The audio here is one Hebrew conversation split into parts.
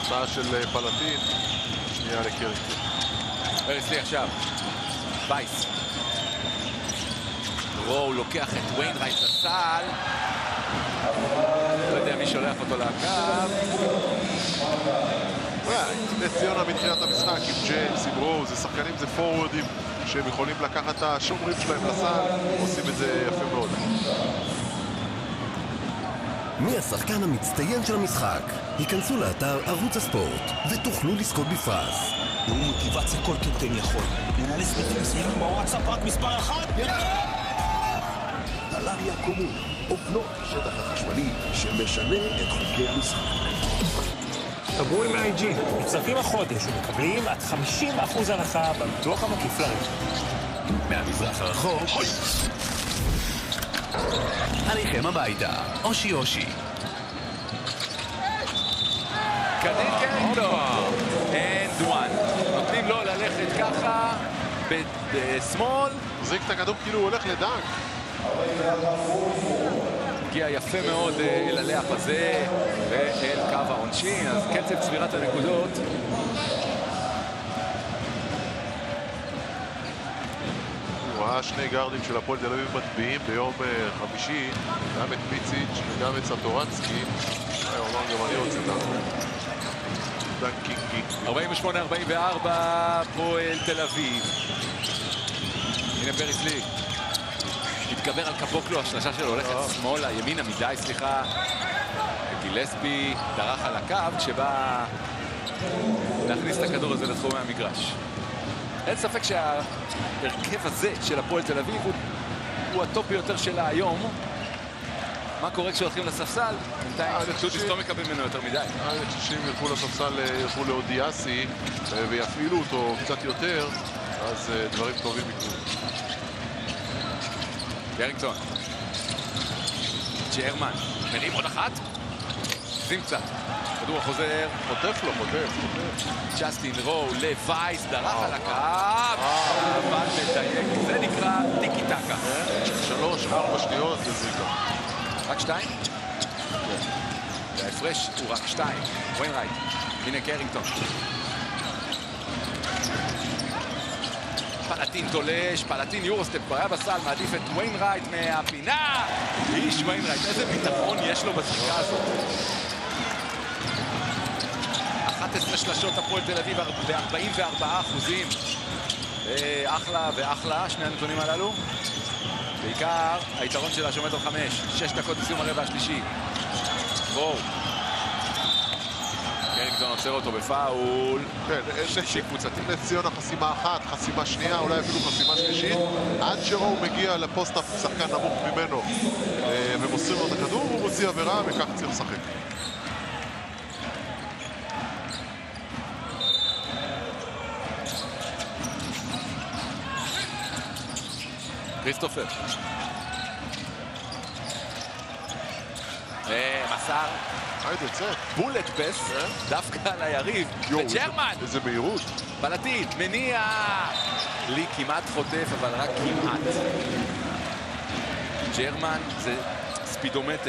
הצעה של פלטין, שנייה לקרינגטון. פריסלי עכשיו, וייס. רואו לוקח את ויינרייט לסל. לא יודע מי שולח אותו לקו. נס ציונה מתחילת המשחק עם ג'יימס, עם רואו, זה שחקנים, זה פורורדים שהם יכולים לקחת את השומרים שלהם לסל, עושים את זה יפה מאוד. מי השחקן המצטיין של המשחק? היכנסו לאתר ערוץ הספורט ותוכלו לזכות בפרס. הוא מוטיבציה כל קפטן יכול. מנהלי ספורטים מסוימים בוואטסאפ רק מספר 1. דלריה קומון, אופנוע השטח החשמלי שמשנה את חוקי המשחק. דברו עם IG, מצטרפים החודש ומקבלים עד 50% הנחה בביטוח המקיף לרכב. מהמזרח הרחוק עליכם הביתה, אושי אושי. קדין קרינגטון, and one. נותנים לו ללכת ככה בשמאל. מחזיק את הכדור כאילו הוא הולך לדנק. הגיע יפה מאוד אל הלאפ הזה ואל קו העונשין, אז קצב צבירת הנקודות. הוא ראה שני גארדים של הפועל תל אביב מטביעים ביום חמישי, גם את פיציץ' וגם את סטורנסקי. הוא אמר גם אני רוצה דנקינגי. 48-44 פועל תל אביב. הנה פריסלי. מתגבר על קבוקלו, השלשה שלו הולכת שמאלה, ימינה מדי, סליחה. גילספי דרך על הקו כשבא להכניס את הכדור הזה לתחומי המגרש. אין ספק שההרכב הזה של הפועל תל אביב הוא הטופ ביותר שלה היום. מה קורה כשהולכים לספסל? בינתיים שוטיס לא מקבל ממנו יותר מדי. ה-60 ילכו לספסל, ילכו לאודיאסי ויפעילו אותו קצת יותר, אז דברים טובים יקרו. קרינגטון. ג'רמן. מרים עוד אחת. שים קצת. כדור החוזר. חוטף לו, חוטף. ג'סטין רואו לווייס, דרך על הקו. אבל מדייק. זה נקרא טיקי טקה. 3-4 שניות זה זיקה. רק 2? וההפרש הוא רק 2. ויינרייט. הנה קרינגטון. פלטין תולש, פלטין יורוסטפ כבר היה בסל, מעדיף את ויינרייט מהפינה. איש ויינרייט, איזה ביטחון יש לו בזריקה הזאת. 11 שלשות הפועל תל אביב ב-44%. אחלה ואחלה, שני הנתונים הללו. בעיקר היתרון שלה שעומד על 5. 6 דקות בסיום הרבע השלישי. בואו. קרינגטון עוצר אותו בפאול. כן, שלישי קבוצתי. נס ציונה חסימה אחת, חסימה שנייה, אולי אפילו חסימה שלישית. עד שרואו מגיע לפוסט שחקן נמוך ממנו ומוסרים לו את הכדור, הוא מוציא עבירה וכך צריך לשחק. כריסטופר. מסר. היידה, צא. בולט פס, דווקא על היריב. וג'רמן. איזה מהירות. פלטין, מניע. לי כמעט חוטף, אבל רק כמעט. ג'רמן זה ספידומטר.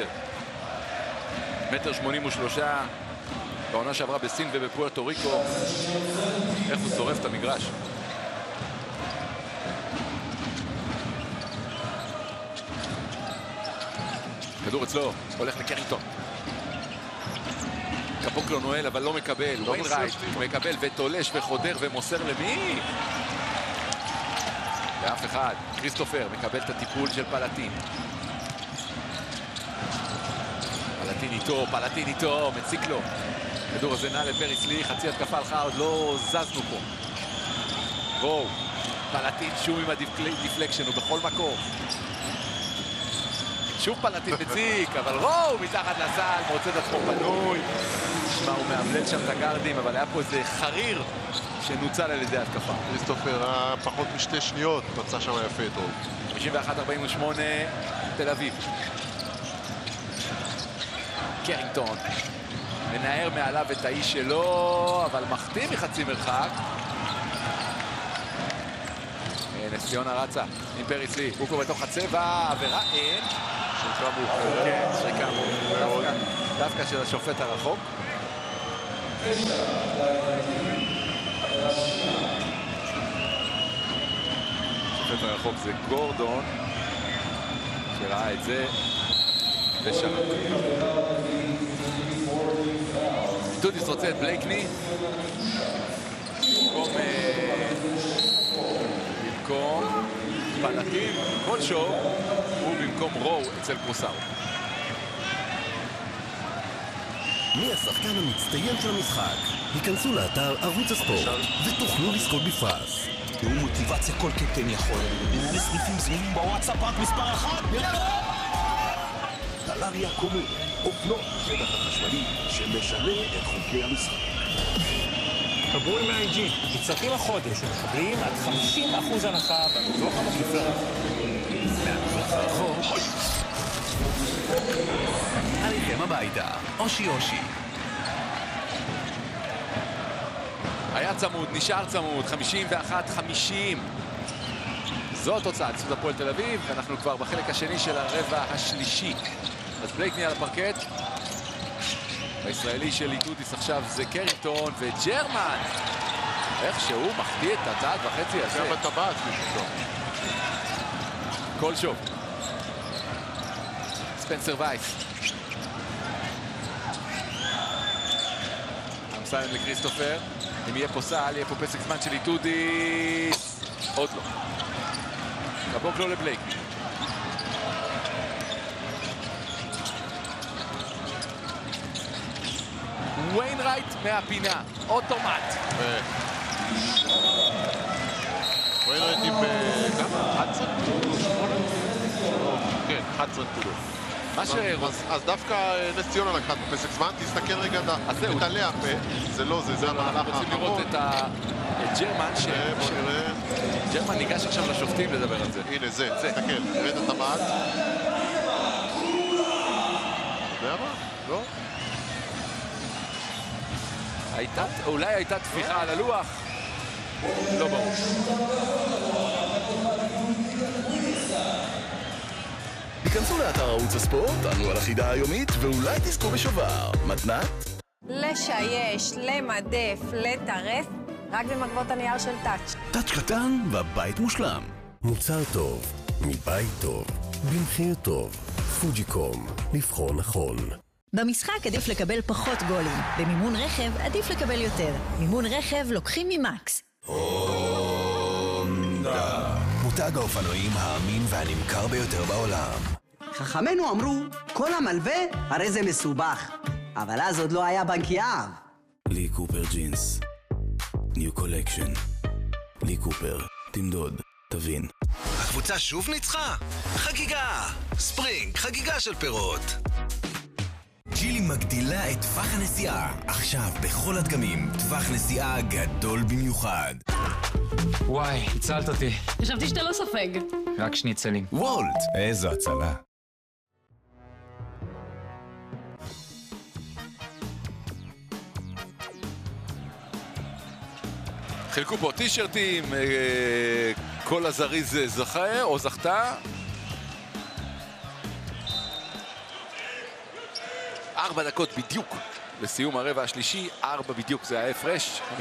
1.83 מטר. בעונה שעברה בסין ובפוארטו ריקו. איך הוא שורף את המגרש. כדור אצלו, הולך לקרינגטון. קבוקלו נועל אבל לא מקבל. ויינרייט מקבל ותולש וחודר ומוסר למי? לאף אחד. כריסטופר מקבל את הטיפול של פלטין. פלטין איתו, מציק לו. כדור הזה נע לפריסלי, חצי התקפה הלכה, עוד לא זזנו פה. בואו, פלטין שוב עם הדיפלקשן, הוא בכל מקום. שוב פלטין מציק, אבל רואו מתחת לסל, מוצא את עצמו פנוי. נשמע, הוא מאמלל שם את הגארדים, אבל היה פה איזה חריר שנוצל על ידי התקפה. כריסטופר, פחות משתי שניות, מצא שם יפה טוב. 51-48, תל אביב. קרינגטון מנער מעליו את האיש שלו, אבל מחטיא מחצי מרחק. נס ציונה רצה עם פריסלי, הוא קורא בתוך הצבע, עבירה אין. שריקה מאוחרת. כן, שריקה מאוחרת. דווקא של השופט הרחוק. שופט הרחוק זה גורדון, שראה את זה ושרק. טודיס רוצה את בלייקני במקום פלטים, כל שואו הוא במקום רואו אצל פרוסאו. מי השחקן המצטיין של המשחק? היכנסו לאתר ערוץ הספורט ותוכלו לזכות בפרס. תראו מוטיבציה כל קפטן יכול. מנהלי סניפים זמינים בוואטסאפ רק מספר 1. טלריה קומי, אופנוע שטח החשמלי שמשנה את חוקי המשחק. דברו עם IG, מצטרפים החודש ומקבלים עד 50% הנחה בביטוח המקיף. מהמזרח הרחוק עליכם הביתה, אושי אושי. היה צמוד, נשאר צמוד, 51-50. זו התוצאה, אצל הפועל תל אביב, ואנחנו כבר בחלק השני של הרבע השלישי. אז בלייקני על הפרקט. הישראלי של איטודיס עכשיו זה קרינגטון וג'רמן. איך שהוא מחטיא את הצעד וחצי הזה. גם בטבעת פשוט. כל שוב. ספנסר וייס. אמסלם לקריסטופר. אם יהיה פה סל, יהיה פה פסק זמן של איטודיס. עוד לא. קבוקלו לבלייקני. ויינרייט מהפינה, אוטומט. ויינרייט עם כמה? 11 נקודות? 8? כן, 11 נקודות. אז דווקא נס ציונה לקחה בפסק זמן, תסתכל רגע את עליה פה, זה לא, זה המהלך האחרון. רוצים לראות את ג'רמן, ג'רמן ניגש עכשיו לשופטים לדבר על זה. הנה זה, תסתכל, נראה את הטבעת. אתה יודע מה? לא? אולי הייתה תפיחה על הלוח, לא ברור. היכנסו לאתר ערוץ הספורט, ענו על החידה היומית, ואולי תזכו בשובר. מתנת? לשייש, למדף, לטרף, רק במגבות הנייר של טאץ'. טאץ' קטן והבית מושלם. מוצר טוב, מבית טוב, במחיר טוב. פוג'יקום, לבחור נכון. במשחק עדיף לקבל פחות גולים. במימון רכב עדיף לקבל יותר. מימון רכב לוקחים ממקס. הונדה. מותג האופנועים האמין והנמכר ביותר בעולם. חכמינו אמרו, כל המלווה הרי זה מסובך. אבל אז עוד לא היה בנק יהב. לי קופר ג'ינס. ניו קולקשן. לי קופר. תמדוד. תבין. הקבוצה שוב ניצחה? חגיגה! ספרינג, חגיגה של פירות. ג'ילי מגדילה את טווח הנסיעה. עכשיו בכל הדגמים, טווח נסיעה גדול במיוחד. וואי, הצלת אותי. חשבתי שאתה לא סופג. רק שניצלים. וולט. איזו הצלה. חילקו פה טישרטים, כל הזריז זכה או זכתה. 4 דקות בדיוק לסיום הרבע השלישי, 4 בדיוק זה ההפרש, 54-50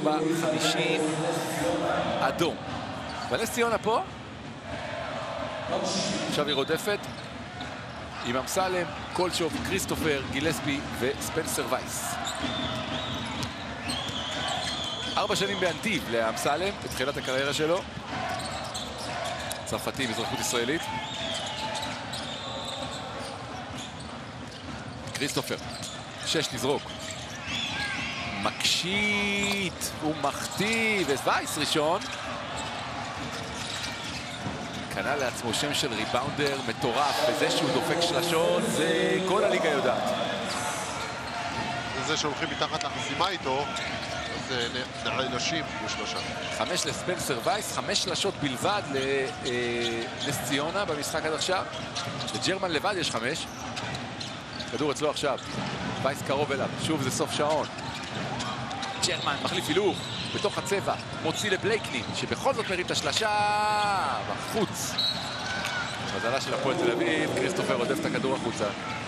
אדום. ונס ציונה פה, עכשיו היא רודפת עם אמסלם, קולשוב, קריסטופר, גילספי וספנסר וייס. 4 שנים באנטיב לאמסלם, בתחילת הקריירה שלו. צרפתי באזרחות ישראלית. קריסטופר, 6 לזרוק. מקשית, הוא מחטיא, ווייס ראשון. קנה לעצמו שם של ריבאונדר מטורף, בזה שהוא דופק שלשות, זה כל הליגה יודעת. זה שהולכים מתחת לחסימה איתו, אז נשים בשלושה. 5 לספנסר וייס, 5 שלשות בלבד לנס ציונה במשחק עד עכשיו. לג'רמן לבד יש 5. כדור אצלו עכשיו, וייס קרוב אליו, שוב זה סוף שעון. ג'רמן מחליף הילוך בתוך הצבע, מוציא לבלייקני, שבכל זאת מרים את השלשה בחוץ. מזלה של הפועל תל אביב, קריסטופר עודף את הכדור החוצה.